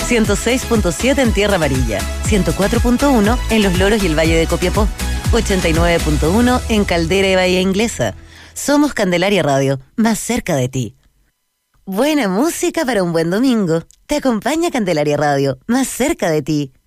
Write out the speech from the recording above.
106.7 en Tierra Amarilla, 104.1 en Los Loros y el Valle de Copiapó, 89.1 en Caldera y Bahía Inglesa. Somos Candelaria Radio, más cerca de ti. Buena música para un buen domingo. Te acompaña Candelaria Radio, más cerca de ti.